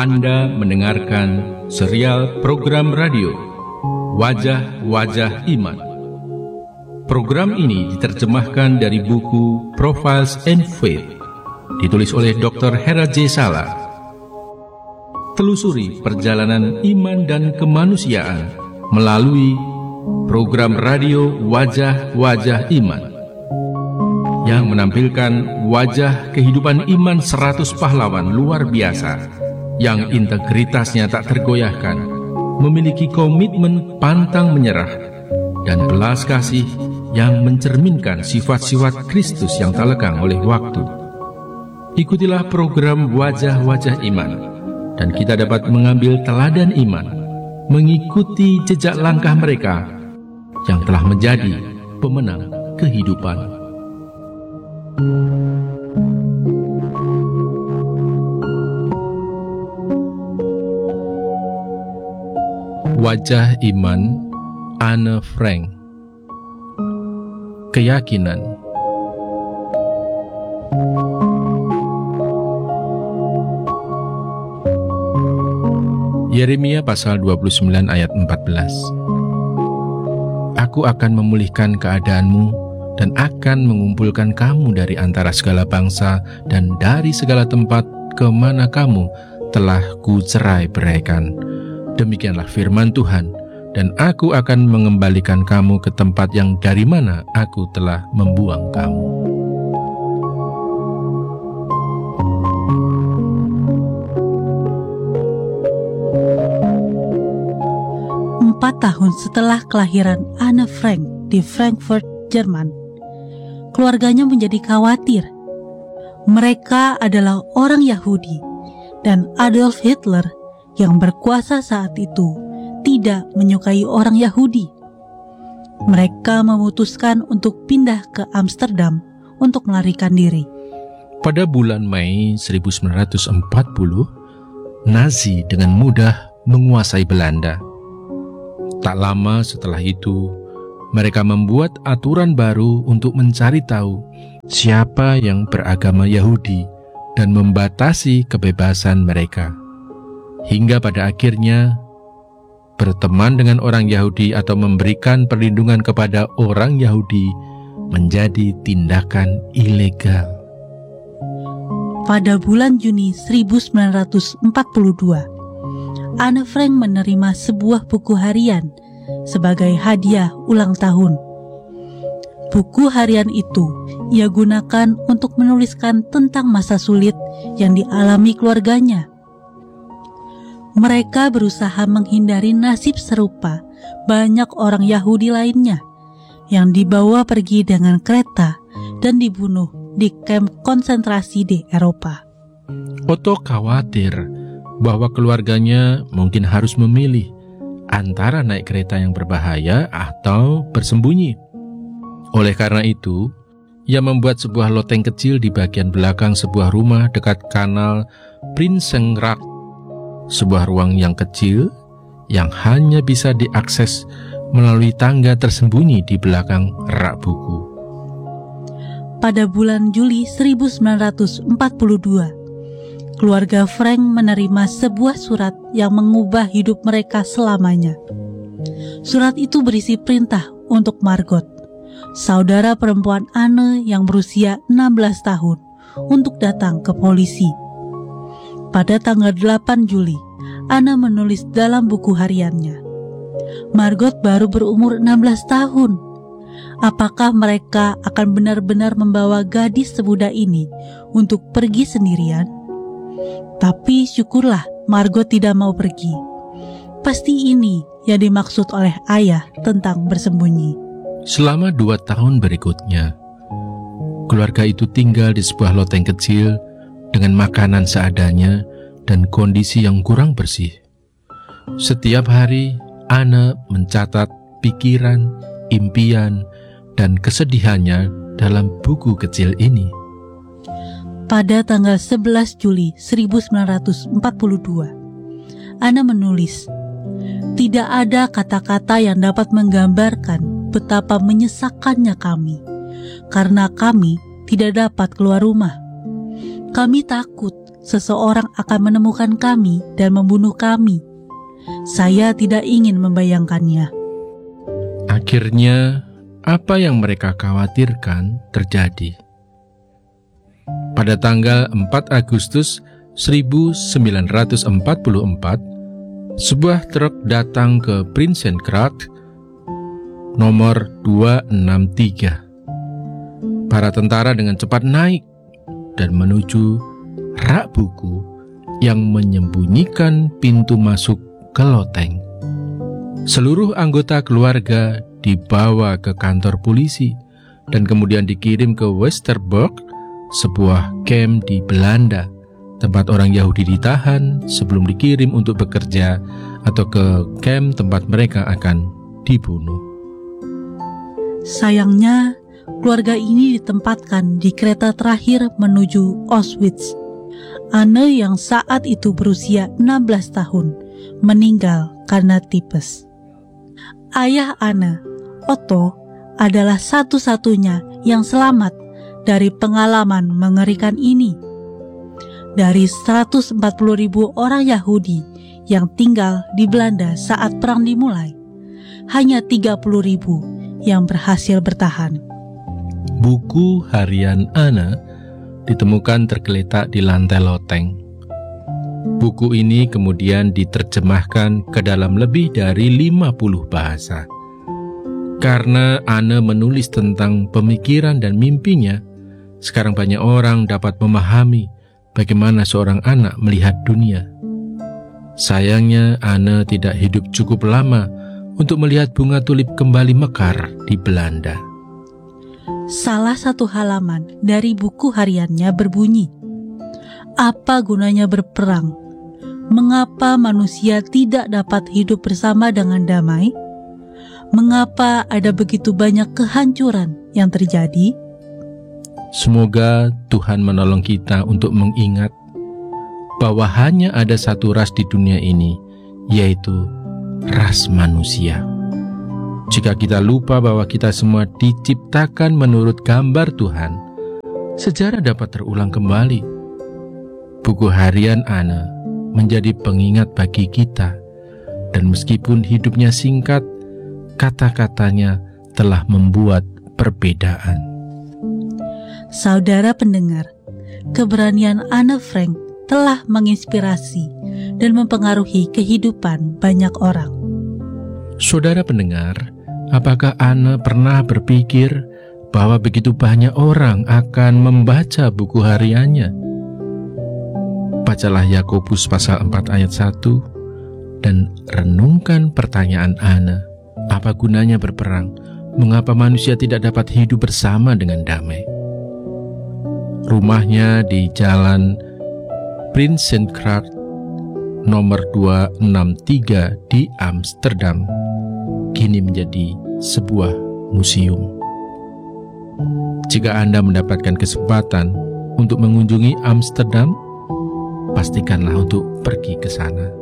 Anda mendengarkan serial program radio Wajah-Wajah Iman. Program ini diterjemahkan dari buku Profiles in Faith, ditulis oleh Dr. Hera J. Sala. Telusuri perjalanan iman dan kemanusiaan melalui program radio Wajah-Wajah Iman yang menampilkan wajah kehidupan iman 100 pahlawan luar biasa yang integritasnya tak tergoyahkan, memiliki komitmen pantang menyerah, dan belas kasih yang mencerminkan sifat-sifat Kristus yang tak lekang oleh waktu. Ikutilah program Wajah-Wajah Iman, dan kita dapat mengambil teladan iman, mengikuti jejak langkah mereka yang telah menjadi pemenang kehidupan. Wajah Iman, Anne Frank. Keyakinan. Yeremia pasal 29 ayat 14. Aku akan memulihkan keadaanmu dan akan mengumpulkan kamu dari antara segala bangsa dan dari segala tempat kemana kamu telah kucerai-beraikan. Demikianlah firman Tuhan, dan aku akan mengembalikan kamu ke tempat yang dari mana aku telah membuang kamu. Tahun setelah kelahiran Anne Frank di Frankfurt, Jerman, keluarganya menjadi khawatir. Mereka adalah orang Yahudi, dan Adolf Hitler yang berkuasa saat itu tidak menyukai orang Yahudi. Mereka memutuskan untuk pindah ke Amsterdam untuk melarikan diri. Pada bulan Mei 1940, Nazi dengan mudah menguasai Belanda. Tak lama setelah itu, mereka membuat aturan baru untuk mencari tahu siapa yang beragama Yahudi dan membatasi kebebasan mereka. Hingga pada akhirnya, berteman dengan orang Yahudi atau memberikan perlindungan kepada orang Yahudi menjadi tindakan ilegal. Pada bulan Juni 1942, Anne Frank menerima sebuah buku harian sebagai hadiah ulang tahun. Buku harian itu ia gunakan untuk menuliskan tentang masa sulit yang dialami keluarganya. Mereka berusaha menghindari nasib serupa banyak orang Yahudi lainnya yang dibawa pergi dengan kereta dan dibunuh di kamp konsentrasi di Eropa. Otto khawatir bahwa keluarganya mungkin harus memilih antara naik kereta yang berbahaya atau bersembunyi. Oleh karena itu, ia membuat sebuah loteng kecil di bagian belakang sebuah rumah dekat kanal Prinsengracht, sebuah ruang yang kecil yang hanya bisa diakses melalui tangga tersembunyi di belakang rak buku. Pada bulan Juli 1942, keluarga Frank menerima sebuah surat yang mengubah hidup mereka selamanya. Surat itu berisi perintah untuk Margot, saudara perempuan Anne yang berusia 16 tahun, untuk datang ke polisi. Pada tanggal 8 Juli, Anne menulis dalam buku hariannya, Margot baru berumur 16 tahun. Apakah mereka akan benar-benar membawa gadis semuda ini untuk pergi sendirian? Tapi syukurlah Margot tidak mau pergi. Pasti ini yang dimaksud oleh ayah tentang bersembunyi. Selama 2 tahun berikutnya, keluarga itu tinggal di sebuah loteng kecil dengan makanan seadanya dan kondisi yang kurang bersih. Setiap hari, Anne mencatat pikiran, impian, dan kesedihannya dalam buku kecil ini. Pada tanggal 11 Juli 1942, Anne menulis, "Tidak ada kata-kata yang dapat menggambarkan betapa menyesakkannya kami, karena kami tidak dapat keluar rumah. Kami takut seseorang akan menemukan kami dan membunuh kami. Saya tidak ingin membayangkannya." Akhirnya, apa yang mereka khawatirkan terjadi. Pada tanggal 4 Agustus 1944, sebuah truk datang ke Prinsengracht nomor 263. Para tentara dengan cepat naik dan menuju rak buku yang menyembunyikan pintu masuk ke loteng. Seluruh anggota keluarga dibawa ke kantor polisi dan kemudian dikirim ke Westerbork, sebuah kamp di Belanda, tempat orang Yahudi ditahan sebelum dikirim untuk bekerja atau ke kamp tempat mereka akan dibunuh. Sayangnya, keluarga ini ditempatkan di kereta terakhir menuju Auschwitz. Anne yang saat itu berusia 16 tahun meninggal karena tipes. Ayah Anne, Otto, adalah satu-satunya yang selamat dari pengalaman mengerikan ini. Dari 140.000 orang Yahudi yang tinggal di Belanda saat perang dimulai, hanya 30.000 yang berhasil bertahan. Buku harian Anne ditemukan tergeletak di lantai loteng. Buku ini kemudian diterjemahkan ke dalam lebih dari 50 bahasa. Karena Anne menulis tentang pemikiran dan mimpinya, sekarang banyak orang dapat memahami bagaimana seorang anak melihat dunia. Sayangnya, Anne tidak hidup cukup lama untuk melihat bunga tulip kembali mekar di Belanda. Salah satu halaman dari buku hariannya berbunyi, "Apa gunanya berperang? Mengapa manusia tidak dapat hidup bersama dengan damai? Mengapa ada begitu banyak kehancuran yang terjadi?" Semoga Tuhan menolong kita untuk mengingat bahwa hanya ada satu ras di dunia ini, yaitu ras manusia. Jika kita lupa bahwa kita semua diciptakan menurut gambar Tuhan, sejarah dapat terulang kembali. Buku harian Anne menjadi pengingat bagi kita, dan meskipun hidupnya singkat, kata-katanya telah membuat perbedaan. Saudara pendengar, keberanian Anne Frank telah menginspirasi dan mempengaruhi kehidupan banyak orang. Saudara pendengar, apakah Anne pernah berpikir bahwa begitu banyak orang akan membaca buku hariannya? Bacalah Yakobus pasal 4 ayat 1 dan renungkan pertanyaan Anne. Apa gunanya berperang? Mengapa manusia tidak dapat hidup bersama dengan damai? Rumahnya di Jalan Prinsengracht nomor 263 di Amsterdam kini menjadi sebuah museum. Jika Anda mendapatkan kesempatan untuk mengunjungi Amsterdam, pastikanlah untuk pergi ke sana.